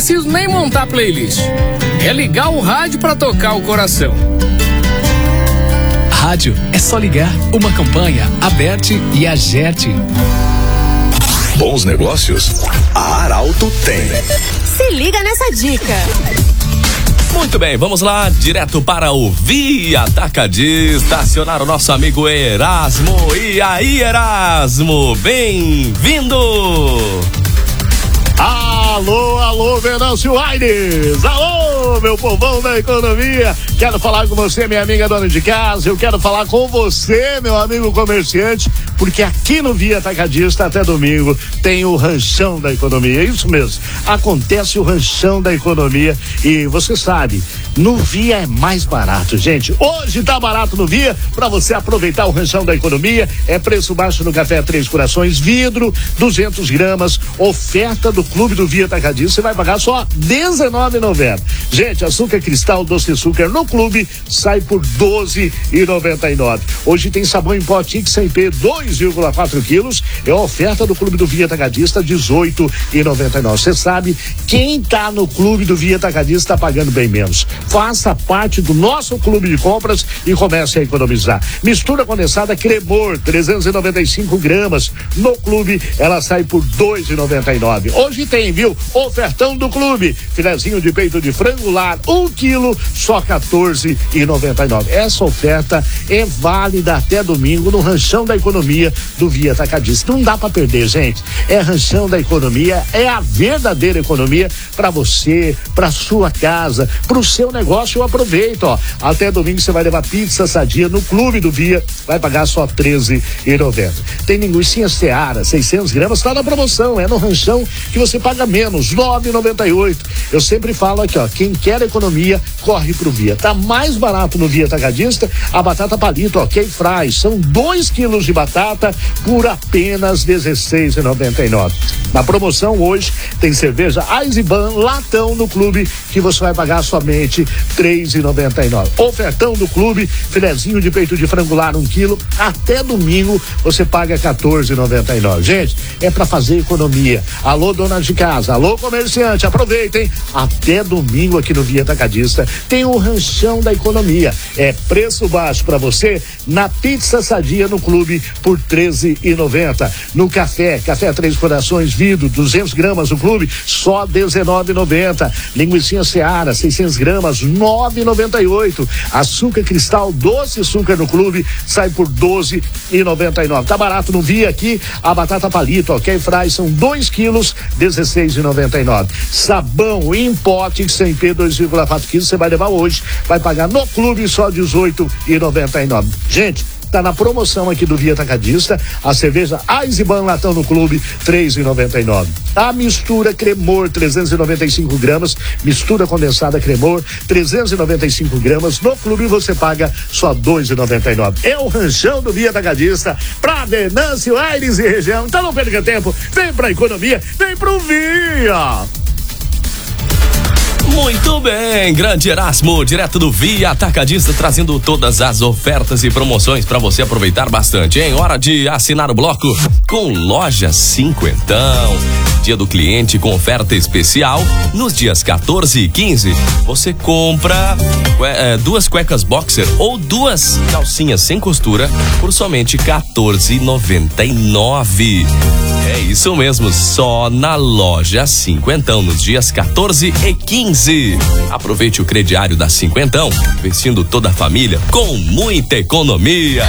preciso nem montar playlist. É ligar o rádio pra tocar o coração. Rádio é só ligar. Uma campanha Aberte e Agerte. Bons negócios, a Arauto tem. Se liga nessa dica. Muito bem, vamos lá, direto para o Via Atacadista, acionar o nosso amigo Erasmo. E aí, Erasmo, bem-vindo! Alô, Venâncio Aires! Alô, meu povão da economia! Quero falar com você, minha amiga dona de casa. Eu quero falar com você, meu amigo comerciante, porque aqui no Via Atacadista, até domingo, tem o Ranchão da Economia. É isso mesmo, acontece o Ranchão da Economia e você sabe, no Via é mais barato, gente. Hoje tá barato no Via, pra você aproveitar o Ranchão da Economia. É preço baixo no café Três Corações, vidro, 200 gramas, oferta do Clube do Via Atacadista, você vai pagar só R$19,90. Gente, açúcar cristal, doce açúcar no Clube sai por R$12,99. Hoje tem sabão em pó Tix sem P, 2,4 quilos, é a oferta do Clube do Via Atacadista, R$18,99. Você sabe, quem tá no Clube do Via Atacadista tá pagando bem menos. Faça parte do nosso clube de compras e comece a economizar. Mistura condensada Cremor, 395 gramas. No Clube, ela sai por R$2,99. Hoje tem, viu? Ofertão do Clube. Filezinho de peito de frango lar, 1 quilo, só R$14,99. Essa oferta é válida até domingo no Ranchão da Economia do Via Atacadista. Não dá pra perder, gente. É Ranchão da Economia, é a verdadeira economia pra você, pra sua casa, pro seu negócio. Aproveita, ó. Até domingo você vai levar pizza sadia no Clube do Via, vai pagar só R$13,90. Tem linguiça Seara, 600 gramas, tá na promoção, é no Ranchão que você paga menos, R$9,98. Eu sempre falo aqui, ó, quem quer economia, corre pro Via. Tá mais barato no Via Atacadista, a batata palito, ok, fry, são 2 quilos de batata por apenas R$16,99. Na promoção hoje tem cerveja Eisenbahn latão no Clube que você vai pagar somente R$3,99. Ofertão do Clube, filezinho de peito de frango lar, 1 quilo, até domingo você paga R$14,99. Gente, é pra fazer economia. Alô, dona de casa, alô, comerciante, aproveitem. Até domingo aqui no Via Atacadista tem o Ranchão da Economia. É preço baixo pra você na pizza sadia no Clube por R$13,90. No café Três Corações vidro, 200 gramas no Clube, só R$19,90. Linguiça Seara, 600 gramas, R$9,98. Açúcar cristal, doce açúcar no Clube, sai por R$12,99. Tá barato no Via aqui, a batata palito, ok, fry, são 2 quilos, R$16,99. Sabão em pote sem P, 2,4 quilos, você vai levar hoje, vai pagar no Clube só R$18,99. Gente, tá na promoção aqui do Via Atacadista, a cerveja Eisenbahn latão no Clube, R$3,99. A mistura Cremor, 395 gramas, mistura condensada Cremor, 395 gramas, no Clube você paga só R$2,99. É o Ranchão do Via Atacadista pra Venâncio Aires e região. Então não perca tempo, vem pra economia, vem pro Via. Muito bem, grande Erasmo, direto do Via Atacadista, trazendo todas as ofertas e promoções para você aproveitar bastante, hein? Hora de assinar o bloco com Loja Cinquentão. Dia do cliente com oferta especial nos dias 14 e 15. Você compra 2 cuecas boxer ou 2 calcinhas sem costura por somente R$14,99. É isso mesmo, só na Loja Cinquentão nos dias 14 e 15. Aproveite o crediário da Cinquentão, vestindo toda a família com muita economia.